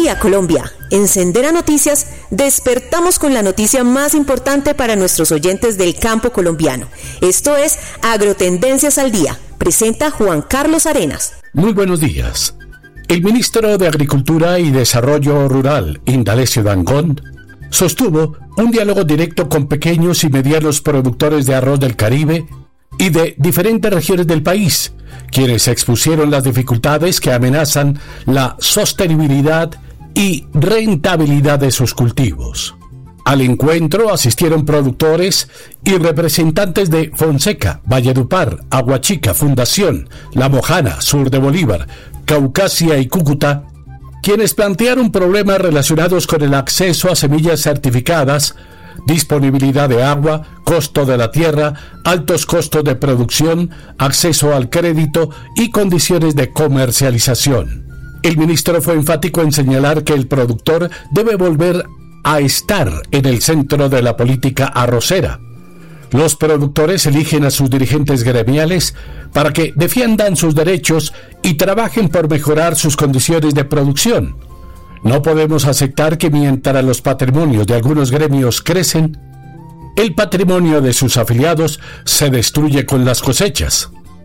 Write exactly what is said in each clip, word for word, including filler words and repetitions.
día, Colombia. En Sendera Noticias despertamos con la noticia más importante para nuestros oyentes del campo colombiano. Esto es Agrotendencias al Día. Presenta Juan Carlos Arenas. Muy buenos días. El ministro de Agricultura y Desarrollo Rural, Indalecio Dangond, sostuvo un diálogo directo con pequeños y medianos productores de arroz del Caribe y de diferentes regiones del país, quienes expusieron las dificultades que amenazan la sostenibilidad y rentabilidad de sus cultivos. Al encuentro asistieron productores y representantes de Fonseca, Valledupar, Aguachica, Fundación, La Mojana, Sur de Bolívar, Caucasia y Cúcuta, quienes plantearon problemas relacionados con el acceso a semillas certificadas, disponibilidad de agua, costo de la tierra, altos costos de producción, acceso al crédito y condiciones de comercialización. El ministro fue enfático en señalar que el productor debe volver a estar en el centro de la política arrocera. Los productores eligen a sus dirigentes gremiales para que defiendan sus derechos y trabajen por mejorar sus condiciones de producción. No podemos aceptar que mientras los patrimonios de algunos gremios crecen, el patrimonio de sus afiliados se destruye con las cosechas.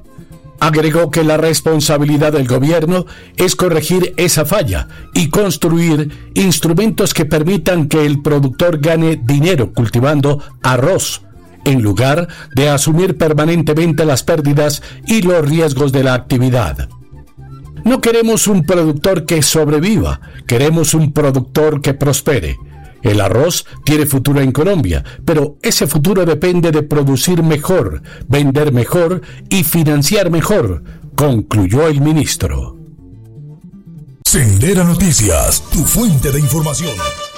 Agregó que la responsabilidad del gobierno es corregir esa falla y construir instrumentos que permitan que el productor gane dinero cultivando arroz, en lugar de asumir permanentemente las pérdidas y los riesgos de la actividad. No queremos un productor que sobreviva, queremos un productor que prospere. El arroz tiene futuro en Colombia, pero ese futuro depende de producir mejor, vender mejor y financiar mejor, concluyó el ministro. Sendera Noticias, tu fuente de información.